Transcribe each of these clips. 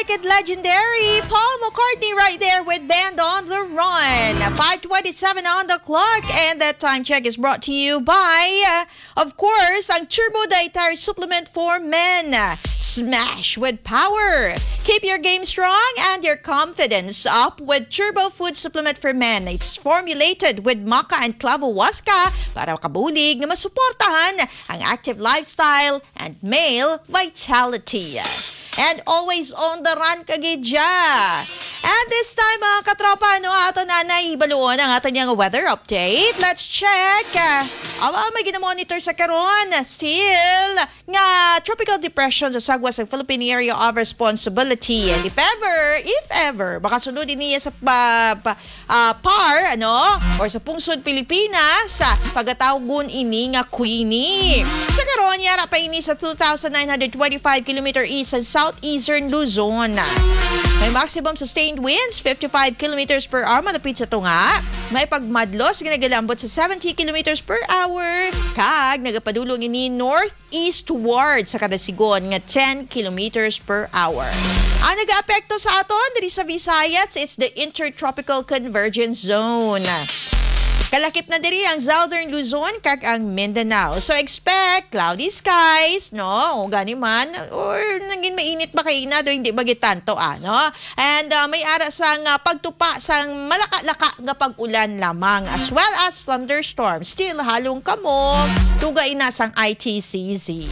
iconic and legendary Paul McCartney right there with Band on the Run. 5:27 on the clock, and that time check is brought to you by, of course, ang Turbo Dietary Supplement for Men. Smash with power. Keep your game strong and your confidence up with Turbo Food Supplement for Men. It's formulated with maca and clavo-huasca para makabulig na masuportahan ang active lifestyle and male vitality. And always on the run kagidya. And this time mga katropa, ato na naibaluon ang ato niyang weather update. Let's check. May ginamonitor sa karon. Still, nga tropical depression sa sagwas ng Philippine Area of Responsibility. And if ever, baka sunodin niya sa PAR, or sa Pungsod, Pilipinas, pagatawgon ini nga Queenie. Sa karon, yara pa ini sa 2,925 km east and southeastern Luzon. May maximum sustained winds, 55 km per hour, malapit sa tunga. May pagmadlos, ginagalambot sa 70 km per hour. Kag, nagapadulong ini northeastward sa kadasigon nga 10 km per hour. Ang nag-aapekto sa aton, diri sa Visayas, it's the Intertropical Convergence Zone. Kalakip na diri ang Southern Luzon kag ang Mindanao. So expect cloudy skies, o gani man, or naging mainit ba kay na do hindi bagit tanto And may ara sang pagtupa sang malaka-laka nga pag-ulan lamang as well as thunderstorms. Still halong kamo tugay na sang ITCZ.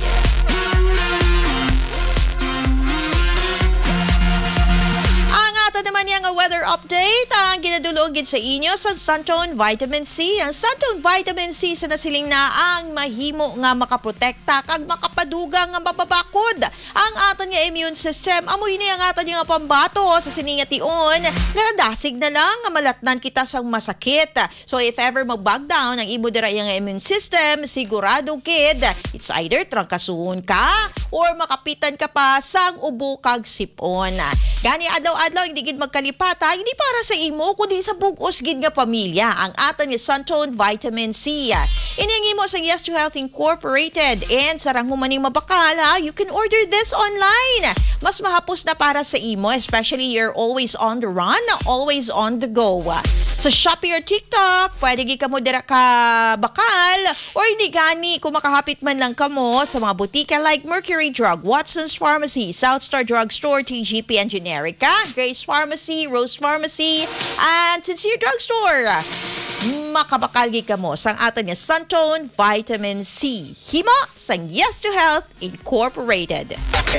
Naman yung weather update ang ginadulogin sa inyo sa Santone Vitamin C. Ang Santone Vitamin C sa nasiling na ang mahimo nga makaprotekta kag makapaduga nga mapabakod ang aton nga immune system. Amoy ni ang aton nga pambato sa siningation nga dasig na lang nga malatnan kita sang masakit. So if ever mag-bug down ang imo dira nga immune system, sigurado kid, it's either trangkasuhon ka or makapitan ka pa sang ubo kag sipon. Gani adlaw-adlaw hindi gid magkalipata, hindi para sa imo kundi sa bug-os gid nga pamilya ang aton nga Santone Vitamin C. Iningi mo sa Yes to Health Incorporated and sarang mo maning mabakal you can order this online. Mas mahapos na para sa imo, especially you're always on the run, always on the go. Sa Shopee or TikTok, pwede gid kamo dira ka bakal or hindi gani kung makahapit man lang kamo sa mga butika like Mercury Drug, Watson's Pharmacy, Southstar Drugstore, TGP and Generica, Grace Pharmacy, Rose Pharmacy, and Sincere Drugstore. Makabakal gid kamo sang aton nga Santone Vitamin C. Himo sang Yes to Health Incorporated.